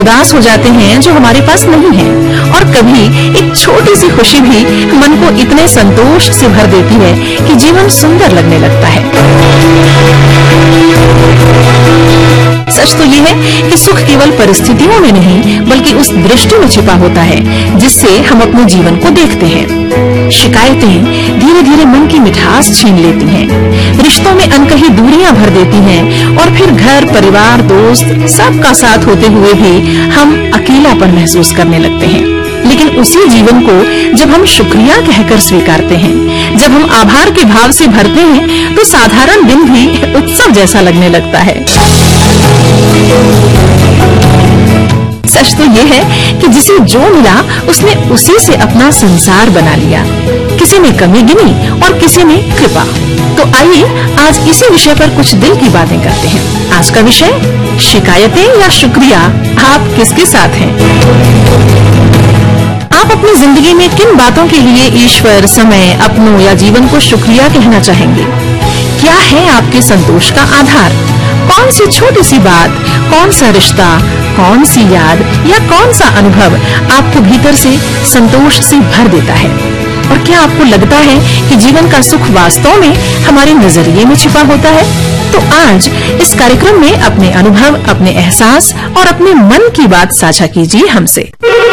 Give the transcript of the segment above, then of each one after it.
उदास हो जाते हैं जो हमारे पास नहीं है, और कभी एक छोटी सी खुशी भी मन को इतने संतोष से भर देती है कि जीवन सुंदर लगने लगता है। सच तो ये है कि सुख केवल परिस्थितियों में नहीं बल्कि उस दृष्टि में छिपा होता है जिससे हम अपने जीवन को देखते हैं। शिकायतें धीरे धीरे मन की मिठास छीन लेती हैं, रिश्तों में अनकही दूरियां भर देती हैं, और फिर घर परिवार दोस्त सबका साथ होते हुए भी हम अकेलापन महसूस करने लगते हैं। लेकिन उसी जीवन को जब हम शुक्रिया कहकर स्वीकारते हैं, जब हम आभार के भाव से भरते हैं, तो साधारण दिन भी उत्सव जैसा लगने लगता है। सच तो ये है कि जिसे जो मिला उसने उसी से अपना संसार बना लिया। किसी ने कमी गिनी और किसी ने कृपा। तो आइए आज इसी विषय पर कुछ दिल की बातें करते हैं। आज का विषय शिकायतें या शुक्रिया, आप किसके साथ हैं? आप अपनी जिंदगी में किन बातों के लिए ईश्वर, समय, अपनों या जीवन को शुक्रिया कहना चाहेंगे? क्या है आपके संतोष का आधार? कौन सी छोटी सी बात, कौन सा रिश्ता, कौन सी याद या कौन सा अनुभव आपको भीतर से संतोष से भर देता है? और क्या आपको लगता है कि जीवन का सुख वास्तव में हमारे नजरिए में छिपा होता है? तो आज इस कार्यक्रम में अपने अनुभव, अपने एहसास और अपने मन की बात साझा कीजिए हमसे।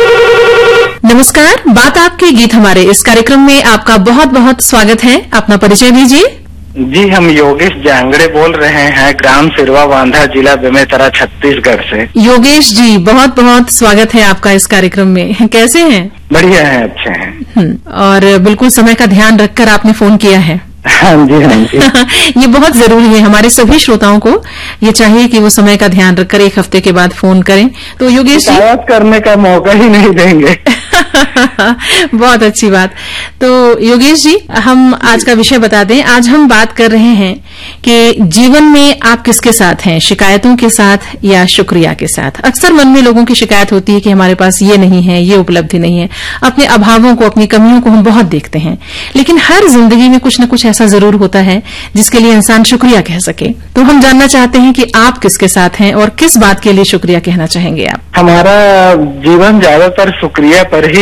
नमस्कार, बात आपकी गीत हमारे इस कार्यक्रम में आपका बहुत बहुत स्वागत है। अपना परिचय दीजिए। जी, हम योगेश जांगड़े बोल रहे हैं, ग्राम सिरवा बांधा, जिला बेमेतरा, छत्तीसगढ़ से। योगेश जी, बहुत बहुत स्वागत है आपका इस कार्यक्रम में। कैसे हैं? बढ़िया हैं, अच्छे हैं। और बिल्कुल समय का ध्यान रखकर आपने फोन किया है। हाँ जी, हाँ जी। ये बहुत जरूरी है, हमारे सभी श्रोताओं को ये चाहिए कि वो समय का ध्यान रखकर एक हफ्ते के बाद फोन करें। तो योगेश जी, शिकायत करने का मौका ही नहीं देंगे। बहुत अच्छी बात। तो योगेश जी, हम आज का विषय बता दें। आज हम बात कर रहे हैं कि जीवन में आप किसके साथ हैं, शिकायतों के साथ या शुक्रिया के साथ? अक्सर मन में लोगों की शिकायत होती है कि हमारे पास ये नहीं है, ये उपलब्धि नहीं है। अपने अभावों को, अपनी कमियों को हम बहुत देखते हैं, लेकिन हर जिंदगी में कुछ न कुछ ऐसा जरूर होता है जिसके लिए इंसान शुक्रिया कह सके। तो हम जानना चाहते हैं कि आप किसके साथ हैं और किस बात के लिए शुक्रिया कहना चाहेंगे आप? हमारा जीवन ज्यादातर शुक्रिया पर ही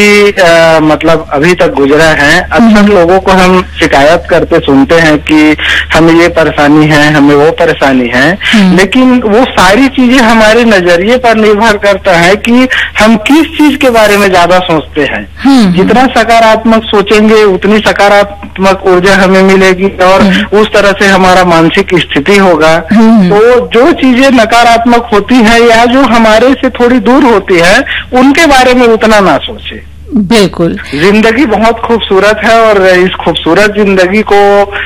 मतलब अभी तक गुजरा है। अक्सर लोगों को हम शिकायत करते सुनते हैं कि हमें ये परेशानी है, हमें वो परेशानी है, लेकिन वो सारी चीजें हमारे नजरिए पर निर्भर करता है कि हम किस चीज के बारे में ज्यादा सोचते हैं। जितना सकारात्मक सोचेंगे उतनी सकारात्मक ऊर्जा हमें मिलेगी और उस तरह से हमारा मानसिक स्थिति होगा। तो जो चीजें नकारात्मक होती है या जो हमारे से थोड़ी दूर होती है उनके बारे में उतना ना सोचे। बिल्कुल। जिंदगी बहुत खूबसूरत है और इस खूबसूरत जिंदगी को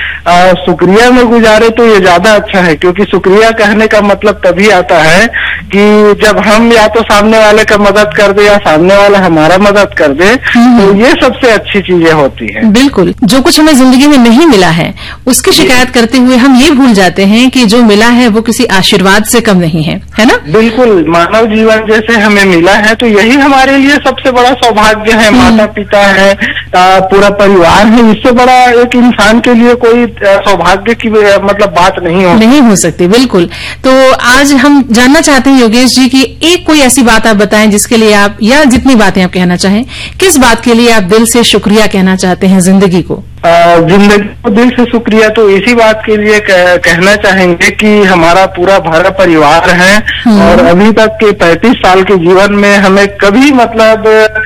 शुक्रिया में गुजारे तो ये ज्यादा अच्छा है, क्योंकि शुक्रिया कहने का मतलब तभी आता है कि जब हम या तो सामने वाले का मदद कर दे या सामने वाला हमारा मदद कर दे, तो ये सबसे अच्छी चीजें होती है। बिल्कुल। जो कुछ हमें जिंदगी में नहीं मिला है उसकी शिकायत करते हुए हम ये भूल जाते हैं कि जो मिला है वो किसी आशीर्वाद से कम नहीं है, है ना? बिल्कुल। मानव जीवन जैसे हमें मिला है तो यही हमारे लिए सबसे बड़ा सौभाग्य है। माता पिता है, पूरा परिवार है, इससे बड़ा एक इंसान के लिए कोई सौभाग्य की मतलब बात नहीं हो सकती। बिल्कुल। तो आज हम जानना चाहते हैं योगेश जी की एक कोई ऐसी बात आप बताएं जिसके लिए आप, या जितनी बातें आप कहना चाहें, किस बात के लिए आप दिल से शुक्रिया कहना चाहते हैं जिंदगी को? जिंदगी को दिल से शुक्रिया तो इसी बात के लिए कहना चाहेंगे कि हमारा पूरा भरा परिवार है और अभी तक के 35 साल के जीवन में हमें कभी मतलब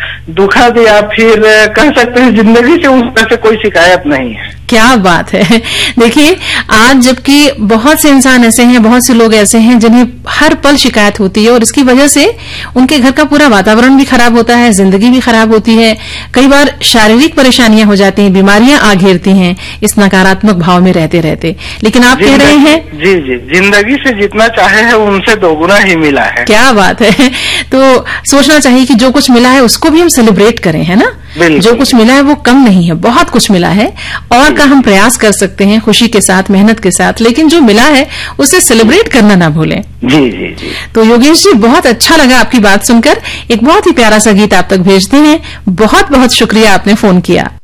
दुखद या फिर कह सकते हैं जिंदगी से उस तरह से कोई शिकायत नहीं है। क्या बात है। देखिए, आज जबकि बहुत से इंसान ऐसे हैं, बहुत से लोग ऐसे हैं जिन्हें हर पल शिकायत होती है और इसकी वजह से उनके घर का पूरा वातावरण भी खराब होता है, जिंदगी भी खराब होती है, कई बार शारीरिक परेशानियां हो जाती हैं, बीमारियां आ घेरती हैं इस नकारात्मक भाव में रहते रहते। लेकिन आप कह रहे हैं जी, जिंदगी से जितना चाहे है उनसे दोगुना ही मिला है। क्या बात है। तो सोचना चाहिए कि जो कुछ मिला है उसको भी हम सेलिब्रेट करें, है ना? जो कुछ मिला है वो कम नहीं है, बहुत कुछ मिला है और का हम प्रयास कर सकते हैं खुशी के साथ, मेहनत के साथ, लेकिन जो मिला है उसे सेलिब्रेट करना ना भूलें। जी जी जी। तो योगेश जी, बहुत अच्छा लगा आपकी बात सुनकर। एक बहुत ही प्यारा सा गीत आप तक भेजते हैं। बहुत बहुत शुक्रिया, आपने फोन किया।